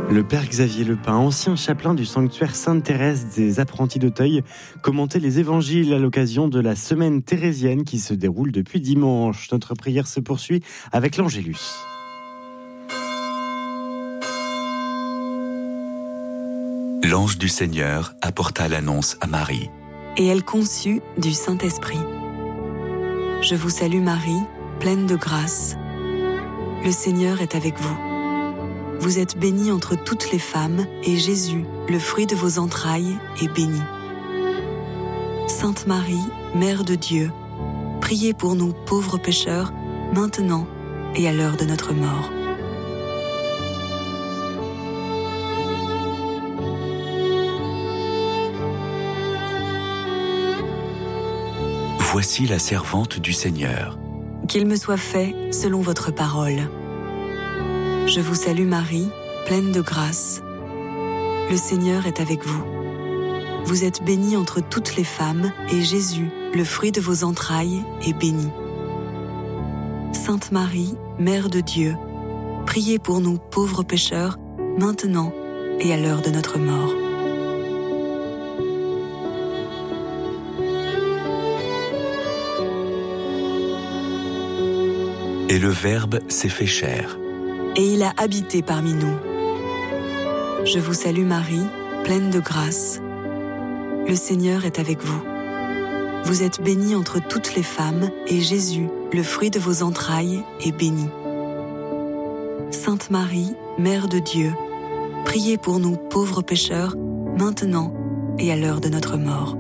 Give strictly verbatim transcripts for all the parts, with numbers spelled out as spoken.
Le père Xavier Lepin, ancien chapelain du sanctuaire Sainte-Thérèse des Apprentis d'Auteuil, commentait les évangiles à l'occasion de la semaine thérésienne qui se déroule depuis dimanche. Notre prière se poursuit avec l'Angélus. L'ange du Seigneur apporta l'annonce à Marie. Et elle conçut du Saint-Esprit. Je vous salue Marie, pleine de grâce. Le Seigneur est avec vous. Vous êtes bénie entre toutes les femmes, et Jésus, le fruit de vos entrailles, est béni. Sainte Marie, Mère de Dieu, priez pour nous pauvres pécheurs, maintenant et à l'heure de notre mort. Voici la servante du Seigneur. Qu'il me soit fait selon votre parole. Je vous salue Marie, pleine de grâce. Le Seigneur est avec vous. Vous êtes bénie entre toutes les femmes, et Jésus, le fruit de vos entrailles, est béni. Sainte Marie, Mère de Dieu, priez pour nous pauvres pécheurs, maintenant et à l'heure de notre mort. Et le Verbe s'est fait chair. Et il a habité parmi nous. Je vous salue Marie, pleine de grâce. Le Seigneur est avec vous. Vous êtes bénie entre toutes les femmes, et Jésus, le fruit de vos entrailles, est béni. Sainte Marie, Mère de Dieu, priez pour nous pauvres pécheurs, maintenant et à l'heure de notre mort.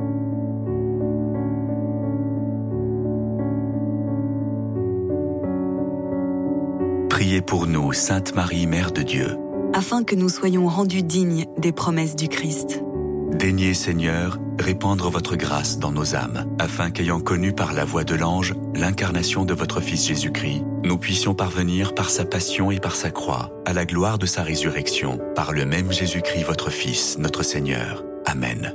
Priez pour nous, Sainte Marie, Mère de Dieu. Afin que nous soyons rendus dignes des promesses du Christ. Daignez, Seigneur, répandre votre grâce dans nos âmes, afin qu'ayant connu par la voix de l'ange l'incarnation de votre Fils Jésus-Christ, nous puissions parvenir par sa passion et par sa croix, à la gloire de sa résurrection, par le même Jésus-Christ, votre Fils, notre Seigneur. Amen.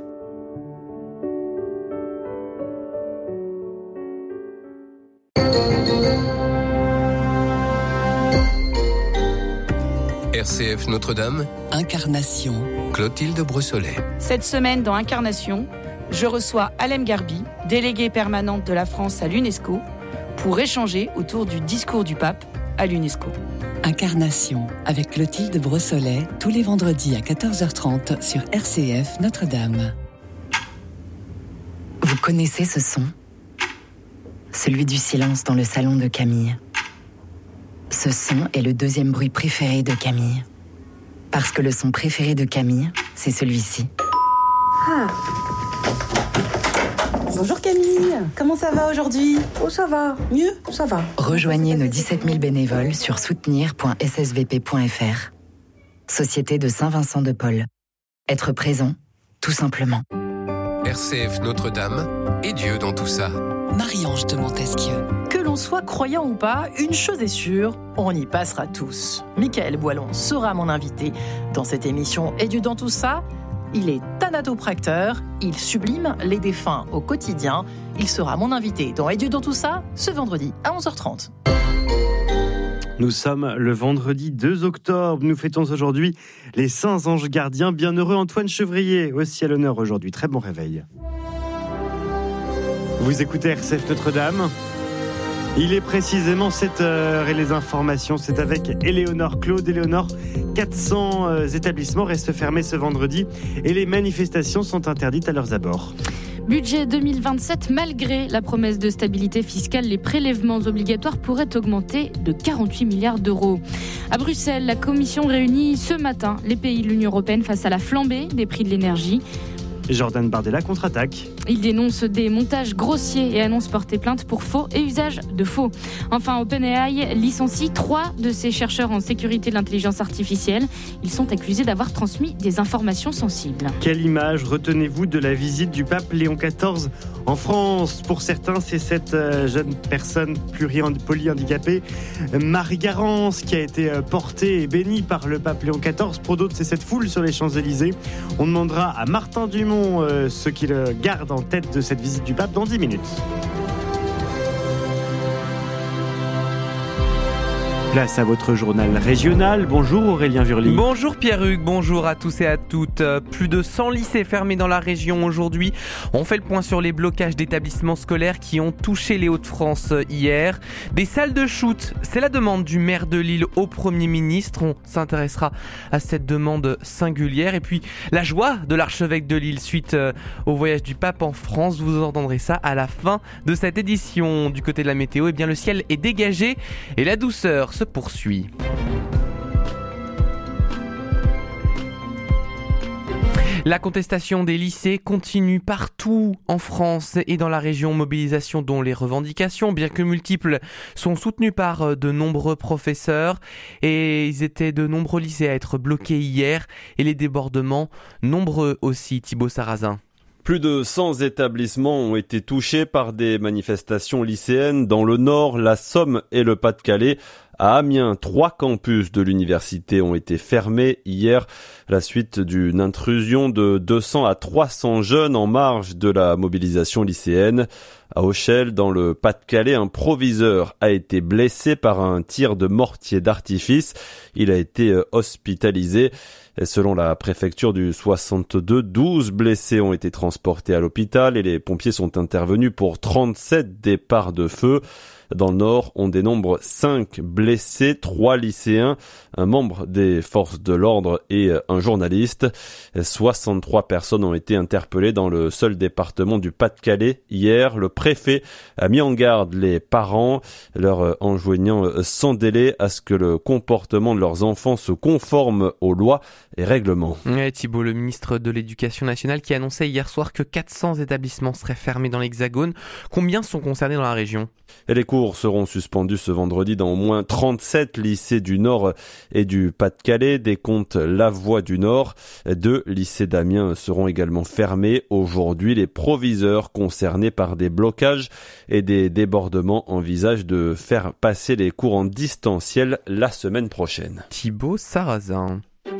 R C F Notre-Dame, Incarnation, Clotilde Brossolet. Cette semaine dans Incarnation, je reçois Alem Garbi, déléguée permanente de la France à l'UNESCO, pour échanger autour du discours du pape à l'UNESCO. Incarnation, avec Clotilde Brossolet, tous les vendredis à quatorze heures trente sur R C F Notre-Dame. Vous connaissez ce son ? Celui du silence dans le salon de Camille. Ce son est le deuxième bruit préféré de Camille. Parce que le son préféré de Camille, c'est celui-ci. Ah. Bonjour Camille, comment ça va aujourd'hui ? Oh ça va, mieux, ça va. Rejoignez nos dix-sept mille bénévoles sur soutenir point s s v p point f r. Société de Saint-Vincent de Paul. Être présent, tout simplement. R C F Notre-Dame et Dieu dans tout ça. Marie-Ange de Montesquieu. Que l'on soit croyant ou pas, une chose est sûre, on y passera tous. Michael Boilon sera mon invité dans cette émission. Et Dieu dans tout ça, il est thanatopracteur, il sublime les défunts au quotidien. Il sera mon invité dans Et Dieu dans tout ça, ce vendredi à onze heures trente. Nous sommes le vendredi deux octobre. Nous fêtons aujourd'hui les saints anges gardiens. Bienheureux Antoine Chevrier, aussi à l'honneur aujourd'hui. Très bon réveil. Vous écoutez R C F Notre-Dame. Il est précisément sept heures et les informations, c'est avec Éléonore Claude. Éléonore, quatre cents établissements restent fermés ce vendredi et les manifestations sont interdites à leurs abords. Budget deux mille vingt-sept, malgré la promesse de stabilité fiscale, les prélèvements obligatoires pourraient augmenter de quarante-huit milliards d'euros. À Bruxelles, la Commission réunit ce matin les pays de l'Union européenne face à la flambée des prix de l'énergie. Jordan Bardella contre-attaque. Il dénonce des montages grossiers et annonce porter plainte pour faux et usage de faux. Enfin, OpenAI licencie trois de ses chercheurs en sécurité de l'intelligence artificielle. Ils sont accusés d'avoir transmis des informations sensibles. Quelle image retenez-vous de la visite du pape Léon quatorze en France ? Pour certains, c'est cette jeune personne polyhandicapée, Marie Garance, qui a été portée et bénie par le pape Léon quatorze. Pour d'autres, c'est cette foule sur les Champs-Élysées. On demandera à Martin Dumont euh, ce qu'il garde en tête de cette visite du pape dans dix minutes. Place à votre journal régional. Bonjour Aurélien Vurly. Bonjour Pierre-Hugues, bonjour à tous et à toutes. Plus de cent lycées fermés dans la région aujourd'hui. On fait le point sur les blocages d'établissements scolaires qui ont touché les Hauts-de-France hier. Des salles de shoot, c'est la demande du maire de Lille au Premier ministre. On s'intéressera à cette demande singulière. Et puis la joie de l'archevêque de Lille suite au voyage du pape en France. Vous entendrez ça à la fin de cette édition. Du côté de la météo, eh bien le ciel est dégagé et la douceur se poursuit. La contestation des lycées continue partout en France et dans la région. Mobilisation dont les revendications, bien que multiples, sont soutenues par de nombreux professeurs. Et ils étaient de nombreux lycées à être bloqués hier. Et les débordements, nombreux aussi, Thibaut Sarrazin. Plus de cent établissements ont été touchés par des manifestations lycéennes dans le Nord, la Somme et le Pas-de-Calais. À Amiens, trois campus de l'université ont été fermés hier, la suite d'une intrusion de deux cents à trois cents jeunes en marge de la mobilisation lycéenne. À Auchel, dans le Pas-de-Calais, un proviseur a été blessé par un tir de mortier d'artifice. Il a été hospitalisé. Et selon la préfecture du soixante-deux, douze blessés ont été transportés à l'hôpital et les pompiers sont intervenus pour trente-sept départs de feu. Dans le Nord, on dénombre cinq blessés, trois lycéens, un membre des forces de l'ordre et un journaliste. soixante-trois personnes ont été interpellées dans le seul département du Pas-de-Calais. Hier, le préfet a mis en garde les parents, leur enjoignant sans délai à ce que le comportement de leurs enfants se conforme aux lois et règlements. Ouais, Thibault, le ministre de l'Éducation nationale qui annonçait hier soir que quatre cents établissements seraient fermés dans l'Hexagone. Combien sont concernés dans la région ? Et les cours seront suspendus ce vendredi dans au moins trente-sept lycées du Nord et du Pas-de-Calais, décompte La Voie du Nord. Deux lycées d'Amiens seront également fermés. Aujourd'hui, les proviseurs concernés par des blocages et des débordements envisagent de faire passer les cours en distanciel la semaine prochaine. Thibaut Sarrazin.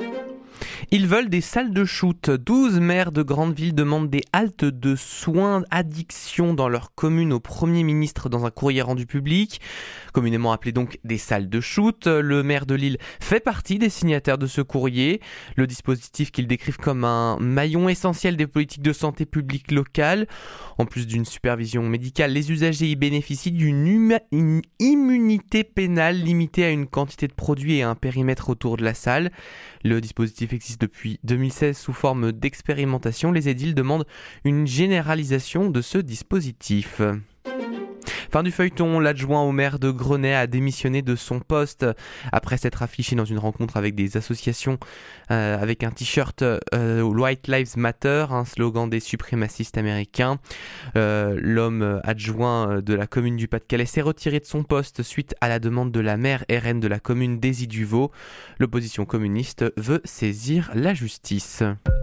Ils veulent des salles de shoot. douze maires de grandes villes demandent des haltes de soins addiction dans leur commune au Premier ministre dans un courrier rendu public, communément appelé donc des salles de shoot. Le maire de Lille fait partie des signataires de ce courrier. Le dispositif qu'ils décrivent comme un maillon essentiel des politiques de santé publique locale. En plus d'une supervision médicale, les usagers y bénéficient d'une huma- une immunité pénale limitée à une quantité de produits et à un périmètre autour de la salle. Le dispositif existe depuis deux mille seize sous forme d'expérimentation. Les édiles demandent une généralisation de ce dispositif. Fin du feuilleton, l'adjoint au maire de Grenay a démissionné de son poste après s'être affiché dans une rencontre avec des associations euh, avec un t-shirt euh, White Lives Matter, un slogan des suprémacistes américains. Euh, l'homme adjoint de la commune du Pas-de-Calais s'est retiré de son poste suite à la demande de la maire R N de la commune Daisy Duvaux. L'opposition communiste veut saisir la justice.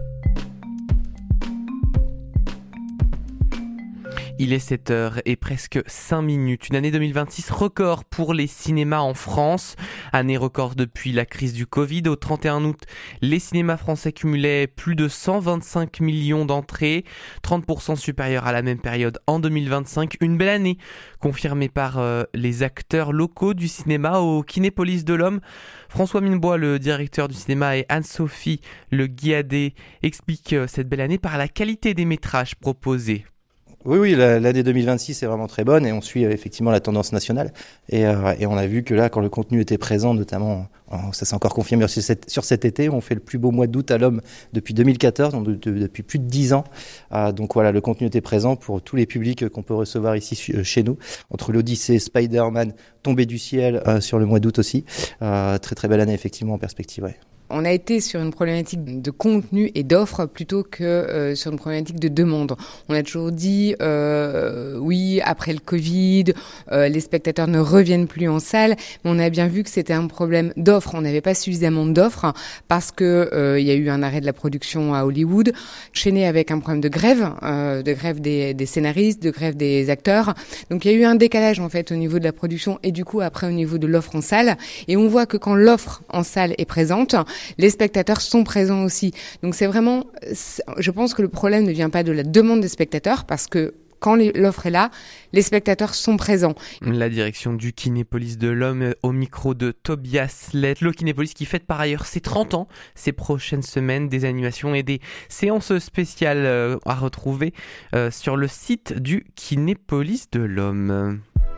Il est sept heures et presque cinq minutes. Une année deux mille vingt-six record pour les cinémas en France. Année record depuis la crise du Covid. Au trente et un août, les cinémas français cumulaient plus de cent vingt-cinq millions d'entrées, trente pour cent supérieures à la même période en deux mille vingt-cinq. Une belle année confirmée par euh, les acteurs locaux du cinéma au Kinépolis de l'Homme. François Minebois, le directeur du cinéma, et Anne-Sophie Le Guiadé expliquent cette belle année par la qualité des métrages proposés. Oui, oui, l'année deux mille vingt-six est vraiment très bonne et on suit effectivement la tendance nationale. Et, euh, et on a vu que là, quand le contenu était présent, notamment, ça s'est encore confirmé sur cet, sur cet été, on fait le plus beau mois d'août à l'Homme depuis deux mille quatorze, donc de, de, depuis plus de dix ans. Euh, donc voilà, le contenu était présent pour tous les publics qu'on peut recevoir ici chez nous. Entre l'Odyssée, Spider-Man, Tombé du ciel euh, sur le mois d'août aussi. Euh, très très belle année effectivement en perspective, ouais. On a été sur une problématique de contenu et d'offres plutôt que euh, sur une problématique de demande. On a toujours dit, euh, oui, après le Covid, euh, les spectateurs ne reviennent plus en salle, mais on a bien vu que c'était un problème d'offres. On n'avait pas suffisamment d'offres parce que euh, il y a eu un arrêt de la production à Hollywood, enchaîné avec un problème de grève, euh, de grève des, des scénaristes, de grève des acteurs. Donc il y a eu un décalage en fait au niveau de la production et du coup après au niveau de l'offre en salle. Et on voit que quand l'offre en salle est présente, les spectateurs sont présents aussi. Donc c'est vraiment, je pense que le problème ne vient pas de la demande des spectateurs parce que quand les, l'offre est là, les spectateurs sont présents. La direction du Kinépolis de l'Homme au micro de Tobias Lett. Le Kinépolis qui fête par ailleurs ses trente ans ces prochaines semaines, des animations et des séances spéciales euh, à retrouver euh, sur le site du Kinépolis de l'Homme.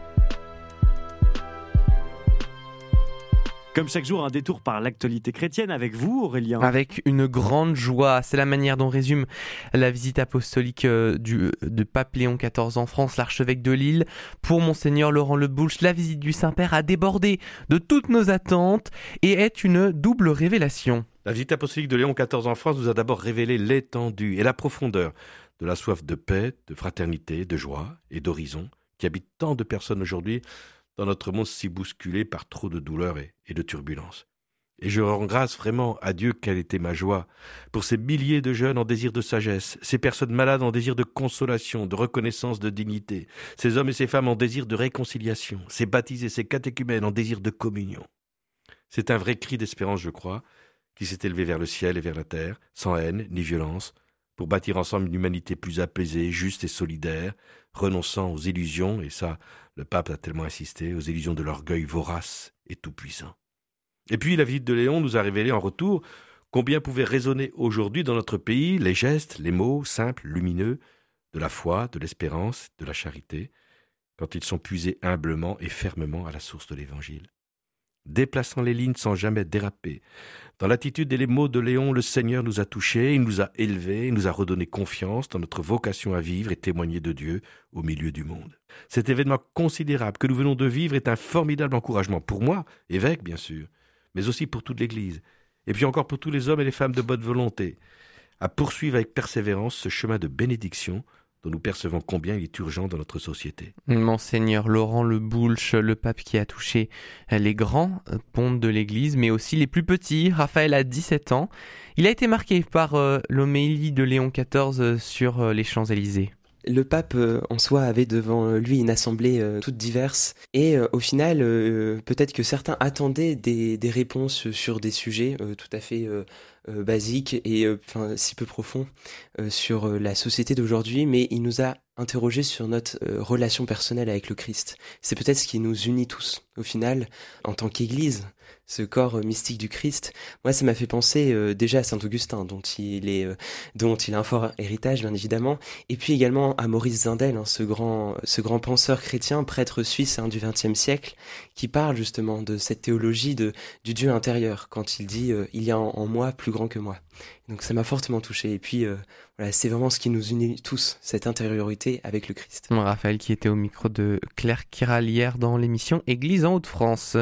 Comme chaque jour, un détour par l'actualité chrétienne avec vous, Aurélien. Avec une grande joie. C'est la manière dont résume la visite apostolique du, de Pape Léon quatorze en France, l'archevêque de Lille. Pour Monseigneur Laurent Le Boulch, la visite du Saint-Père a débordé de toutes nos attentes et est une double révélation. La visite apostolique de Léon quatorze en France nous a d'abord révélé l'étendue et la profondeur de la soif de paix, de fraternité, de joie et d'horizon qui habite tant de personnes aujourd'hui dans notre monde si bousculé par trop de douleurs et, et de turbulences. Et je rends grâce vraiment à Dieu quelle était ma joie pour ces milliers de jeunes en désir de sagesse, ces personnes malades en désir de consolation, de reconnaissance, de dignité, ces hommes et ces femmes en désir de réconciliation, ces baptisés, ces catéchumènes en désir de communion. C'est un vrai cri d'espérance, je crois, qui s'est élevé vers le ciel et vers la terre, sans haine ni violence, pour bâtir ensemble une humanité plus apaisée, juste et solidaire, renonçant aux illusions, et ça, le pape a tellement insisté, aux illusions de l'orgueil vorace et tout-puissant. Et puis la visite de Léon nous a révélé en retour combien pouvaient résonner aujourd'hui dans notre pays les gestes, les mots simples, lumineux, de la foi, de l'espérance, de la charité, quand ils sont puisés humblement et fermement à la source de l'Évangile. Déplaçant les lignes sans jamais déraper. Dans l'attitude et les mots de Léon, le Seigneur nous a touchés, il nous a élevés, il nous a redonné confiance dans notre vocation à vivre et témoigner de Dieu au milieu du monde. Cet événement considérable que nous venons de vivre est un formidable encouragement pour moi, évêque bien sûr, mais aussi pour toute l'Église, et puis encore pour tous les hommes et les femmes de bonne volonté, à poursuivre avec persévérance ce chemin de bénédiction dont nous percevons combien il est urgent dans notre société. Monseigneur Laurent Le Boulch, le pape qui a touché les grands pontes de l'Église, mais aussi les plus petits. Raphaël a dix-sept ans. Il a été marqué par euh, l'homélie de Léon quatorze sur euh, les Champs-Élysées. Le pape, euh, en soi, avait devant lui une assemblée euh, toute diverse. Et euh, au final, euh, peut-être que certains attendaient des, des réponses sur des sujets euh, tout à fait euh, euh, basiques et euh, si peu profonds euh, sur euh, la société d'aujourd'hui. Mais il nous a interrogés sur notre euh, relation personnelle avec le Christ. C'est peut-être ce qui nous unit tous, au final, en tant qu'Église. Ce corps euh, mystique du Christ. Moi, ça m'a fait penser euh, déjà à Saint Augustin, dont il est, euh, dont il a un fort héritage, bien évidemment, et puis également à Maurice Zindel, hein, ce grand, ce grand penseur chrétien, prêtre suisse hein, du vingtième siècle, qui parle justement de cette théologie de du Dieu intérieur, quand il dit euh, il y a en, en moi plus grand que moi. Donc ça m'a fortement touché. Et puis euh, voilà, c'est vraiment ce qui nous unit tous, cette intériorité avec le Christ. Raphaël qui était au micro de Claire Kiral hier dans l'émission Église en Hauts-de-France.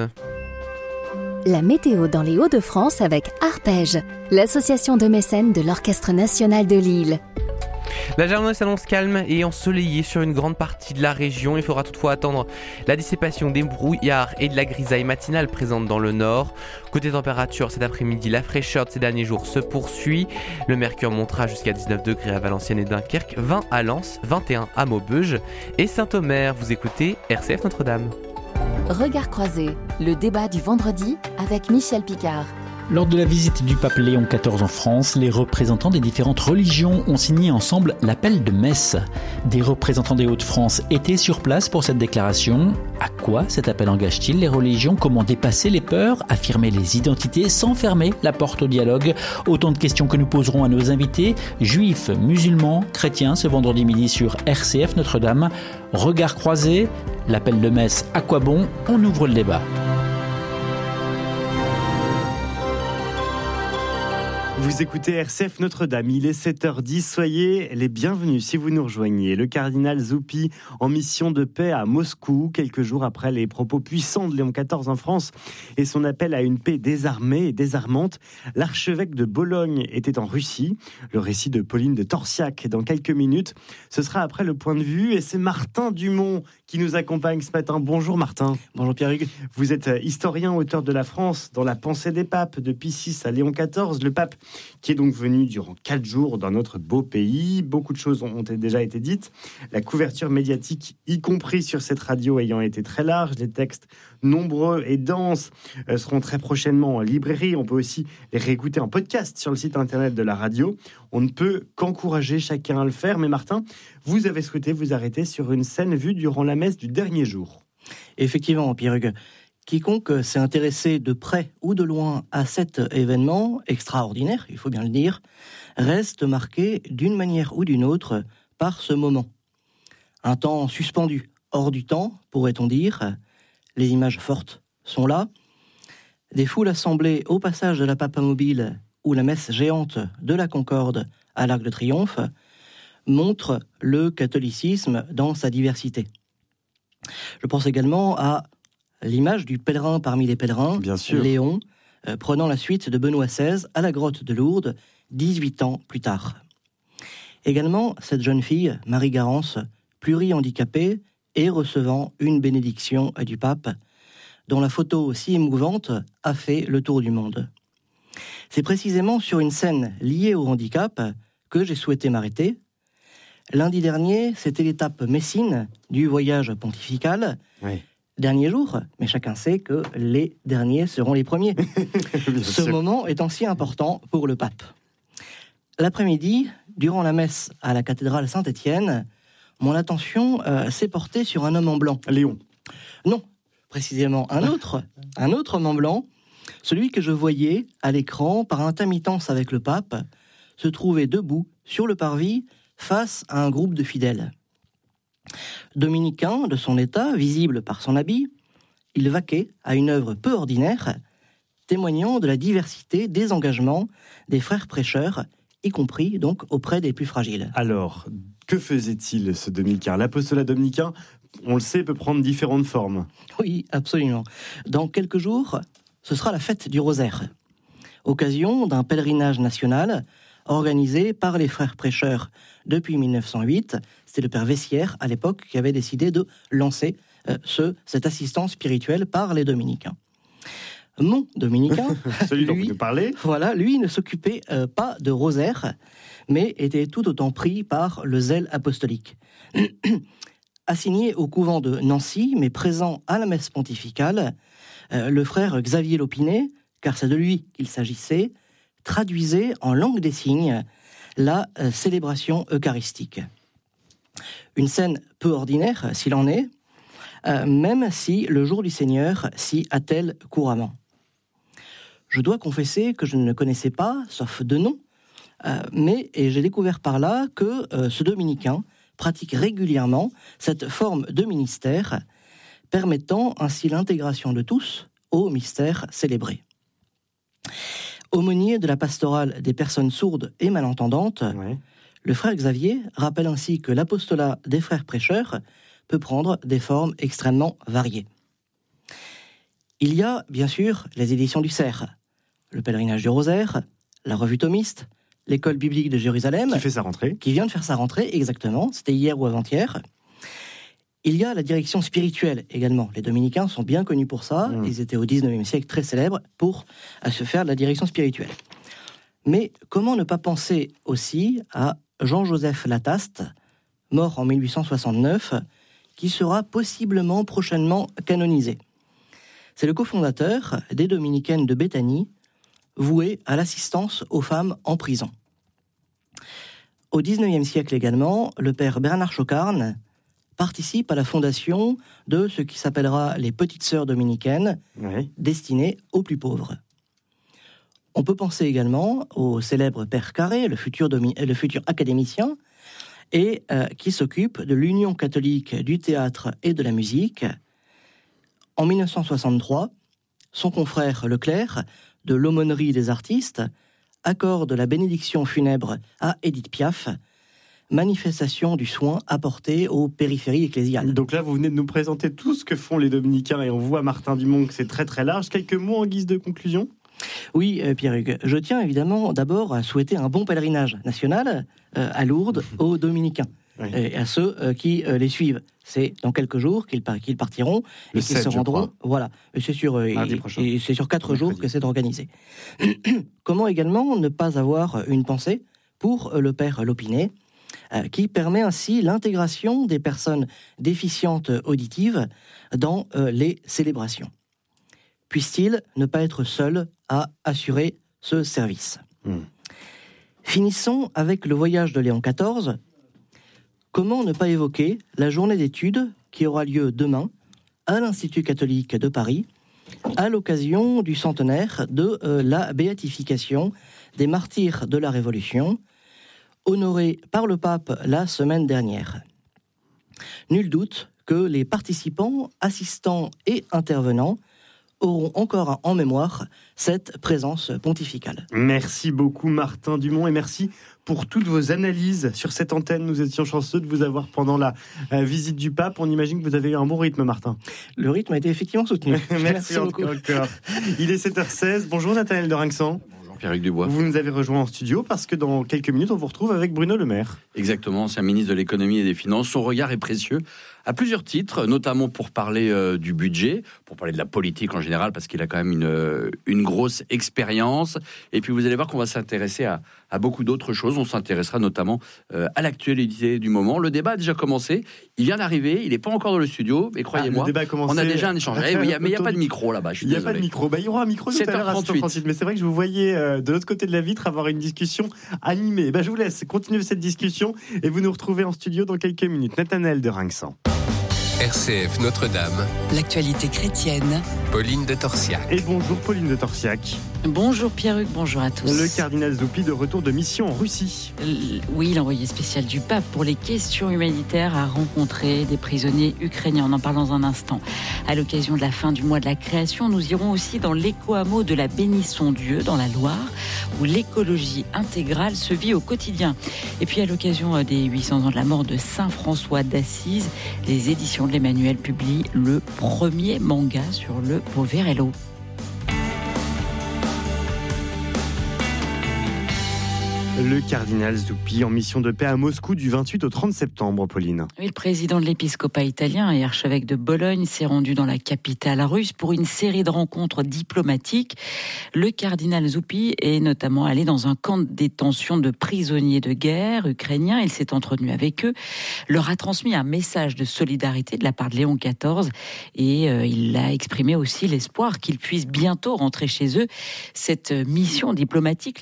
La météo dans les Hauts-de-France avec Arpège, l'association de mécènes de l'Orchestre national de Lille. La journée s'annonce calme et ensoleillée sur une grande partie de la région. Il faudra toutefois attendre la dissipation des brouillards et de la grisaille matinale présente dans le nord. Côté température, cet après-midi, la fraîcheur de ces derniers jours se poursuit. Le mercure montera jusqu'à dix-neuf degrés à Valenciennes et Dunkerque, vingt à Lens, vingt et un à Maubeuge et Saint-Omer. Vous écoutez R C F Notre-Dame. Regard croisé, le débat du vendredi avec Michel Picard. Lors de la visite du pape Léon quatorze en France, les représentants des différentes religions ont signé ensemble l'appel de messe. Des représentants des Hauts-de-France étaient sur place pour cette déclaration. À quoi cet appel engage-t-il les religions ? Comment dépasser les peurs ? Affirmer les identités sans fermer la porte au dialogue ? Autant de questions que nous poserons à nos invités, juifs, musulmans, chrétiens, ce vendredi midi sur R C F Notre-Dame. Regard croisé, l'appel de messe, à quoi bon ? On ouvre le débat. Vous écoutez R C F Notre-Dame, il est sept heures dix, soyez les bienvenus si vous nous rejoignez. Le cardinal Zuppi en mission de paix à Moscou, quelques jours après les propos puissants de Léon quatorze en France et son appel à une paix désarmée et désarmante. L'archevêque de Bologne était en Russie. Le récit de Pauline de Torsiac dans quelques minutes. Ce sera après le point de vue et c'est Martin Dumont qui nous accompagne ce matin. Bonjour Martin. Bonjour Pierre-Hugues. Vous êtes historien, auteur de La France dans la pensée des papes, de Pie six à Léon quatorze. Le pape qui est donc venu durant quatre jours dans notre beau pays. Beaucoup de choses ont déjà été dites. La couverture médiatique, y compris sur cette radio, ayant été très large, les textes nombreux et denses euh, seront très prochainement en librairie. On peut aussi les réécouter en podcast sur le site internet de la radio. On ne peut qu'encourager chacun à le faire. Mais Martin, vous avez souhaité vous arrêter sur une scène vue durant la messe du dernier jour. Effectivement, Pierre-Hugues. Quiconque s'est intéressé de près ou de loin à cet événement extraordinaire, il faut bien le dire, reste marqué d'une manière ou d'une autre par ce moment. Un temps suspendu, hors du temps, pourrait-on dire. Les images fortes sont là. Des foules assemblées au passage de la Papamobile ou la messe géante de la Concorde à l'Arc de Triomphe montrent le catholicisme dans sa diversité. Je pense également à l'image du pèlerin parmi les pèlerins, Léon, euh, prenant la suite de Benoît seize à la grotte de Lourdes, dix-huit ans plus tard. Également, cette jeune fille, Marie Garance, pluri-handicapée et recevant une bénédiction du pape, dont la photo si émouvante a fait le tour du monde. C'est précisément sur une scène liée au handicap que j'ai souhaité m'arrêter. Lundi dernier, c'était l'étape Messine du voyage pontifical. Oui. Dernier jour, mais chacun sait que les derniers seront les premiers. Ce sûr. Moment étant si important pour le pape. L'après-midi, durant la messe à la cathédrale Saint-Étienne, mon attention euh, s'est portée sur un homme en blanc. Léon. Non, précisément un autre, un autre homme en blanc, celui que je voyais à l'écran par intermittence avec le pape, se trouvait debout sur le parvis face à un groupe de fidèles. Dominicain de son état, visible par son habit, il vaquait à une œuvre peu ordinaire, témoignant de la diversité des engagements des frères prêcheurs, y compris donc auprès des plus fragiles. Alors, que faisait-il ce dominicain ? L'apostolat dominicain, on le sait, peut prendre différentes formes. Oui, absolument. Dans quelques jours, ce sera la fête du rosaire, occasion d'un pèlerinage national organisé par les frères prêcheurs depuis mille neuf cent huit. C'était le père Vessière, à l'époque, qui avait décidé de lancer euh, ce, cette assistance spirituelle par les dominicains. Mon dominicain, celui dont lui, vous nous parlez, voilà, lui ne s'occupait euh, pas de rosaire, mais était tout autant pris par le zèle apostolique. Assigné au couvent de Nancy, mais présent à la messe pontificale, euh, le frère Xavier Lopinet, car c'est de lui qu'il s'agissait, traduisait en langue des signes la euh, célébration eucharistique. Une scène peu ordinaire, s'il en est, euh, même si le jour du Seigneur s'y attelle couramment. Je dois confesser que je ne le connaissais pas, sauf de nom, euh, mais et j'ai découvert par là que euh, ce dominicain pratique régulièrement cette forme de ministère, permettant ainsi l'intégration de tous au mystère célébré. Aumônier de la pastorale des personnes sourdes et malentendantes, ouais. Le frère Xavier rappelle ainsi que l'apostolat des frères prêcheurs peut prendre des formes extrêmement variées. Il y a, bien sûr, les éditions du Cerf, le pèlerinage du Rosaire, la revue thomiste, l'école biblique de Jérusalem... Qui fait sa rentrée. Qui vient de faire sa rentrée, exactement, c'était hier ou avant-hier. Il y a la direction spirituelle également. Les dominicains sont bien connus pour ça. Mmh. Ils étaient au dix-neuvième siècle très célèbres pour à se faire de la direction spirituelle. Mais comment ne pas penser aussi à Jean-Joseph Lataste, mort en mille huit cent soixante-neuf, qui sera possiblement prochainement canonisé. C'est le cofondateur des Dominicaines de Béthanie, voué à l'assistance aux femmes en prison. Au dix-neuvième siècle également, le père Bernard Chocarne participe à la fondation de ce qui s'appellera les Petites Sœurs dominicaines, oui. Destinées aux plus pauvres. On peut penser également au célèbre père Carré, le futur, domi- le futur académicien, et euh, qui s'occupe de l'Union catholique du théâtre et de la musique. En mille neuf cent soixante-trois, son confrère Leclerc, de l'Aumônerie des artistes, accorde la bénédiction funèbre à Édith Piaf, manifestation du soin apporté aux périphéries ecclésiales. Donc là, vous venez de nous présenter tout ce que font les dominicains, et on voit, Martin Dumont, que c'est très très large. Quelques mots en guise de conclusion ? Oui, euh, Pierre-Hugues, je tiens évidemment d'abord à souhaiter un bon pèlerinage national euh, à Lourdes aux dominicains. oui. et à ceux euh, qui euh, les suivent. C'est dans quelques jours qu'ils, par- qu'ils partiront Le et qu'ils sept, se je rendront. crois. Voilà, et c'est sur, euh, Mardi et, prochain. et c'est sur quatre Mercredi. jours que c'est organisé. Comment également ne pas avoir une pensée pour euh, le père Lopinet, euh, qui permet ainsi l'intégration des personnes déficientes auditives dans euh, les célébrations. Puisse-t-il ne pas être seul à assurer ce service. Mmh. Finissons avec le voyage de Léon quatorze. Comment ne pas évoquer la journée d'études qui aura lieu demain à l'Institut catholique de Paris, à l'occasion du centenaire de euh, la béatification des martyrs de la Révolution, honorés par le pape la semaine dernière. Nul doute que les participants, assistants et intervenants auront encore en mémoire cette présence pontificale. Merci beaucoup Martin Dumont et merci pour toutes vos analyses sur cette antenne. Nous étions chanceux de vous avoir pendant la euh, visite du pape. On imagine que vous avez eu un bon rythme, Martin. Le rythme a été effectivement soutenu. Merci, Merci beaucoup. encore. Il est sept heures seize. Bonjour Nathanaël de Rinxan. Pierre-Hugues Dubois. Vous nous avez rejoint en studio parce que dans quelques minutes, on vous retrouve avec Bruno Le Maire. Exactement, ancien ministre de l'économie et des finances. Son regard est précieux à plusieurs titres, notamment pour parler euh, du budget, pour parler de la politique en général, parce qu'il a quand même une, euh, une grosse expérience. Et puis vous allez voir qu'on va s'intéresser à, à beaucoup d'autres choses. On s'intéressera notamment euh, à l'actualité du moment. Le débat a déjà commencé. Il vient d'arriver. Il n'est pas encore dans le studio, mais croyez-moi, ah, on a déjà un échange. Eh, mais il n'y a, a pas de micro là-bas. Il n'y a pas de micro. Bah, il y aura un micro tout à l'heure à sept heures trente-huit. Mais c'est vrai que je vous voyais euh, de l'autre côté de la vitre avoir une discussion animée. Bah, je vous laisse continuer cette discussion et vous nous retrouvez en studio dans quelques minutes. Nathanaël de Rinxan. R C F Notre-Dame. L'actualité chrétienne. Pauline de Torsiac. Et bonjour Pauline de Torsiac. Bonjour Pierre-Hugues, bonjour à tous. Le cardinal Zuppi de retour de mission en Russie. Oui, l'envoyé spécial du pape pour les questions humanitaires a rencontré des prisonniers ukrainiens. On en parle dans un instant. À l'occasion de la fin du mois de la création, nous irons aussi dans l'éco-hameau de la Bénisson-Dieu, dans la Loire, où l'écologie intégrale se vit au quotidien. Et puis à l'occasion des huit cents ans de la mort de Saint François d'Assise, les éditions de l'Emmanuel publient le premier manga sur le Poverello. Le cardinal Zuppi en mission de paix à Moscou du vingt-huit au trente septembre, Pauline. Oui, le président de l'épiscopat italien et archevêque de Bologne s'est rendu dans la capitale russe pour une série de rencontres diplomatiques. Le cardinal Zuppi est notamment allé dans un camp de détention de prisonniers de guerre ukrainiens. Il s'est entretenu avec eux, leur a transmis un message de solidarité de la part de Léon quatorze et euh, il a exprimé aussi l'espoir qu'ils puissent bientôt rentrer chez eux. Cette mission diplomatique